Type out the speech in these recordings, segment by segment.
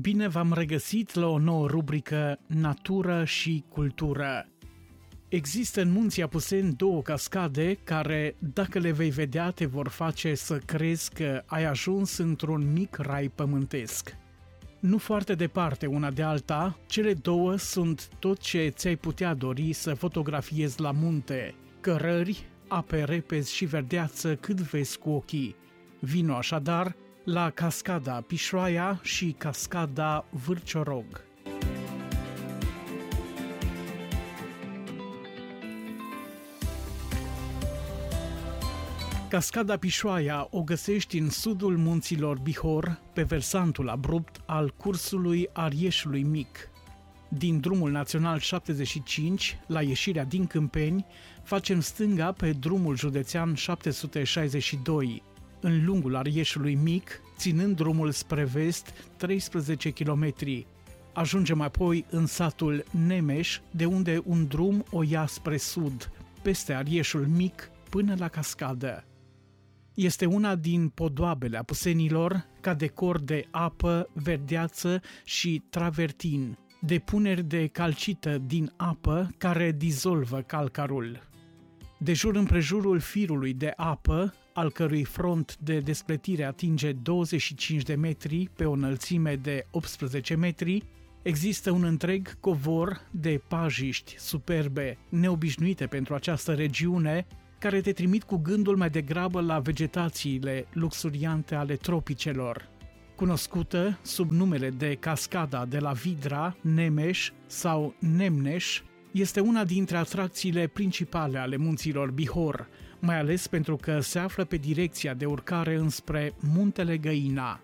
Bine v-am regăsit la o nouă rubrică Natură și Cultură. Există în munții Apuseni două cascade care, dacă le vei vedea, te vor face să crezi că ai ajuns într-un mic rai pământesc. Nu foarte departe una de alta, cele două sunt tot ce ți-ai putea dori să fotografiezi la munte: cărări, ape repezi și verdeață cât vezi cu ochii. Vino așadar la cascada Pișoaia și cascada Vârciorog. Cascada Pișoaia o găsești în sudul munților Bihor, pe versantul abrupt al cursului Arieșului Mic. Din drumul național 75, la ieșirea din Câmpeni, facem stânga pe drumul județean 762, în lungul Arieșului Mic, ținând drumul spre vest 13 km. Ajungem apoi în satul Nemeș, de unde un drum o ia spre sud, peste Arieșul Mic, până la cascadă. Este una din podoabele apusenilor, ca decor de apă, verdeață și travertin, depuneri de calcită din apă care dizolvă calcarul. De jur împrejurul firului de apă, al cărui front de despletire atinge 25 de metri pe o înălțime de 18 metri, există un întreg covor de pajiști superbe, neobișnuite pentru această regiune, care te trimit cu gândul mai degrabă la vegetațiile luxuriante ale tropicelor. Cunoscută sub numele de Cascada de la Vidra, Nemeș sau Nemneș, este una dintre atracțiile principale ale munților Bihor, mai ales pentru că se află pe direcția de urcare înspre Muntele Găina.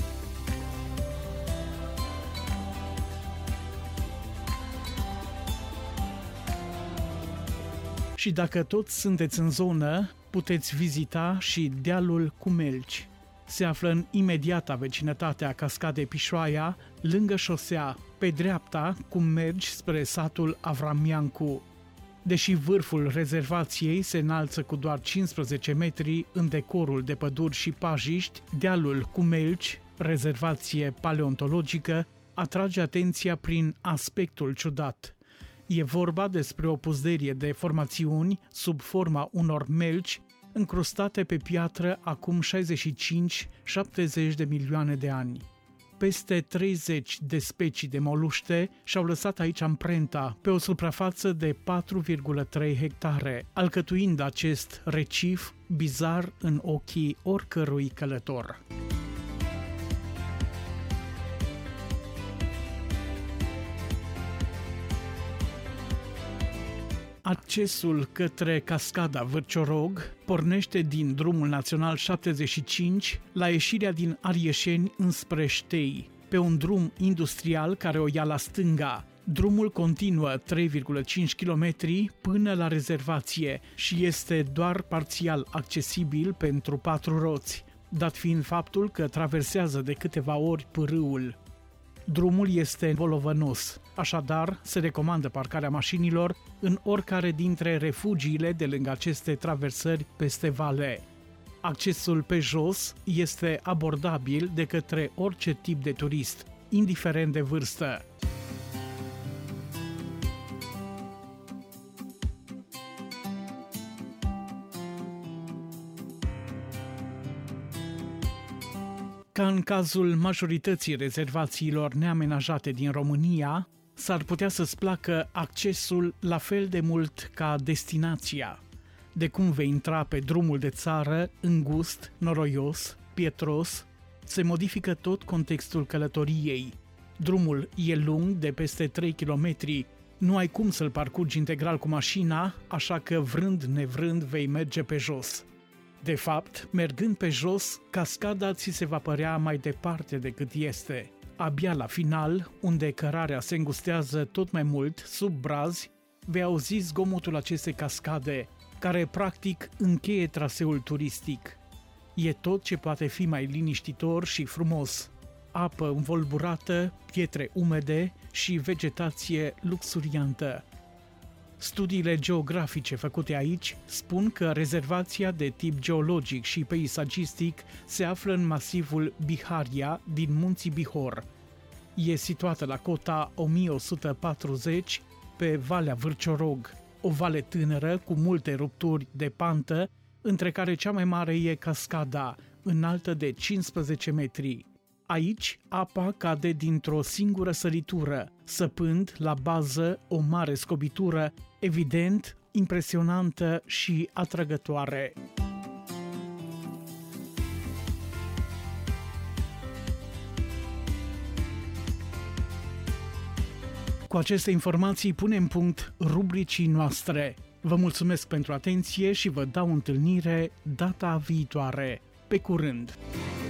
Și dacă toți sunteți în zonă, puteți vizita și dealul Cumelci. Se află în imediata vecinătate a cascadei Pișoaia, lângă șosea, pe dreapta, cum mergi spre satul Avramiancu. Deși vârful rezervației se înalță cu doar 15 metri în decorul de păduri și pajiști, dealul Cumelci, rezervație paleontologică, atrage atenția prin aspectul ciudat. E vorba despre o puzderie de formațiuni sub forma unor melci încrustate pe piatră acum 65-70 de milioane de ani. Peste 30 de specii de moluște și-au lăsat aici amprenta pe o suprafață de 4,3 hectare, alcătuind acest recif bizar în ochii oricărui călător. Accesul către cascada Vârciorog pornește din drumul național 75 la ieșirea din Arieșeni înspre Ștei, pe un drum industrial care o ia la stânga. Drumul continuă 3,5 km până la rezervație și este doar parțial accesibil pentru 4 roți, dat fiind faptul că traversează de câteva ori pârâul. Drumul este bolovănos, așadar se recomandă parcarea mașinilor în oricare dintre refugiile de lângă aceste traversări peste vale. Accesul pe jos este abordabil de către orice tip de turist, indiferent de vârstă. Ca în cazul majorității rezervațiilor neamenajate din România, s-ar putea să-ți placă accesul la fel de mult ca destinația. De cum vei intra pe drumul de țară, îngust, noroios, pietros, se modifică tot contextul călătoriei. Drumul e lung de peste 3 km, nu ai cum să-l parcurgi integral cu mașina, așa că vrând nevrând vei merge pe jos. De fapt, mergând pe jos, cascada ți se va părea mai departe decât este. Abia la final, unde cărarea se îngustează tot mai mult sub brazi, vei auzi zgomotul acestei cascade, care practic încheie traseul turistic. E tot ce poate fi mai liniștitor și frumos. Apă învolburată, pietre umede și vegetație luxuriantă. Studiile geografice făcute aici spun că rezervația de tip geologic și peisagistic se află în masivul Biharia din munții Bihor. E situată la cota 1140 pe Valea Vârciorog, o vale tânără cu multe rupturi de pantă, între care cea mai mare e cascada, înaltă de 15 metri. Aici, apa cade dintr-o singură săritură, săpând la bază o mare scobitură, evident, impresionantă și atrăgătoare. Cu aceste informații punem punct rubricii noastre. Vă mulțumesc pentru atenție și vă dau întâlnire data viitoare. Pe curând!